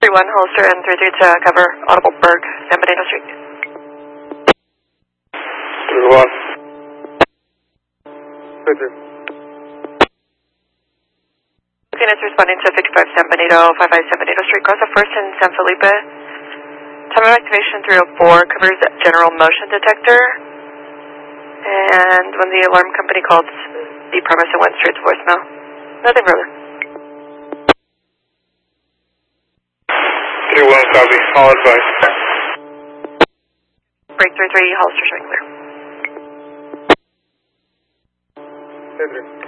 3-1, holster and 3-3 to cover Audible Berg, San Benito Street. 3-1. 3-3. Phoenix responding to 55 San Benito, 55 San Benito Street, cross the 1st and San Felipe. Time of activation 304, covers general motion detector. And when the alarm company called the premise, it went straight to voicemail. Nothing further. 3-1, copy. All advice. Break 3-3, holster showing clear. 3-3.